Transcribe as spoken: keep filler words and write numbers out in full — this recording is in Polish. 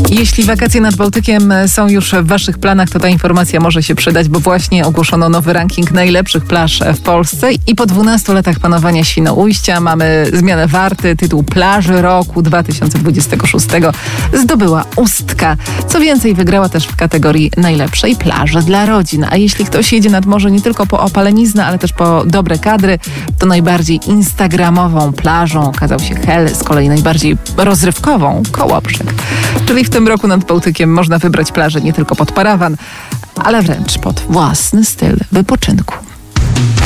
Jeśli wakacje nad Bałtykiem są już w waszych planach, to ta informacja może się przydać, bo właśnie ogłoszono nowy ranking najlepszych plaż w Polsce i po dwunastu latach panowania Świnoujścia mamy zmianę warty. Tytuł Plaży Roku dwa tysiące dwudziestego szóstego zdobyła Ustka. Co więcej, wygrała też w kategorii najlepszej plaży dla rodzin. A jeśli ktoś jedzie nad morze nie tylko po opaleniznę, ale też po dobre kadry, to najbardziej instagramową plażą okazał się Hel, z kolei najbardziej rozrywkową Kołobrzeg. Czyli w tym roku nad Bałtykiem można wybrać plażę nie tylko pod parawan, ale wręcz pod własny styl wypoczynku.